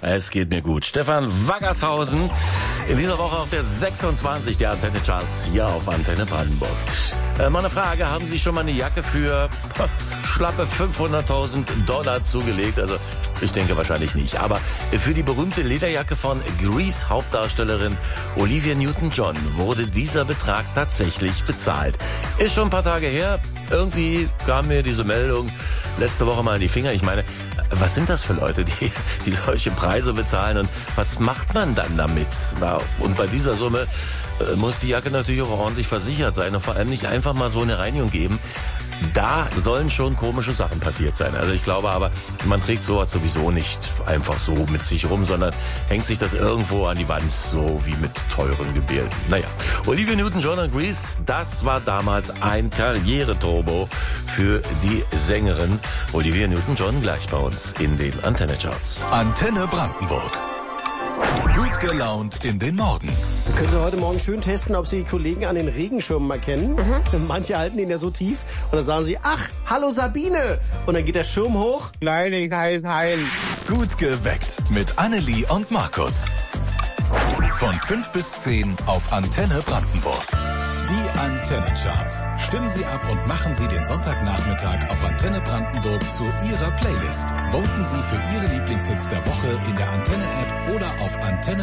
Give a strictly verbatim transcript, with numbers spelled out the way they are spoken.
Es geht mir gut. Stefan Waggershausen, in dieser Woche auf der sechsundzwanzig der Antenne Charts hier auf Antenne Brandenburg. Äh, mal eine Frage, haben Sie schon mal eine Jacke für schlappe fünfhunderttausend Dollar zugelegt? Also ich denke wahrscheinlich nicht. Aber für die berühmte Lederjacke von Grease Hauptdarstellerin Olivia Newton-John wurde dieser Betrag tatsächlich bezahlt. Ist schon ein paar Tage her. Irgendwie kam mir diese Meldung letzte Woche mal in die Finger. Ich meine, was sind das für Leute, die, die solche Preise bezahlen und was macht man dann damit? Na, und bei dieser Summe äh, muss die Jacke natürlich auch ordentlich versichert sein und vor allem nicht einfach mal so eine Reinigung geben. Da sollen schon komische Sachen passiert sein. Also ich glaube aber, man trägt sowas sowieso nicht einfach so mit sich rum, sondern hängt sich das irgendwo an die Wand, so wie mit teuren Gemälden. Naja, Olivia Newton-John und Grease, das war damals ein Karriereturbo für die Sängerin Olivia Newton-John, gleich bei uns in den Antenne-Charts. Antenne Brandenburg. Gut gelaunt in den Morgen. Das können Sie heute Morgen schön testen, ob Sie die Kollegen an den Regenschirmen mal kennen. Mhm. Manche halten ihn ja so tief und dann sagen sie, ach, hallo Sabine. Und dann geht der Schirm hoch. Kleinigkeit heil. Gut geweckt mit Annelie und Markus. Von fünf bis zehn auf Antenne Brandenburg. Die Antenne Charts. Stimmen Sie ab und machen Sie den Sonntagnachmittag auf Antenne Brandenburg zu Ihrer Playlist. Voten Sie für Ihre Lieblingshits der Woche in der Antenne-App oder auf antenne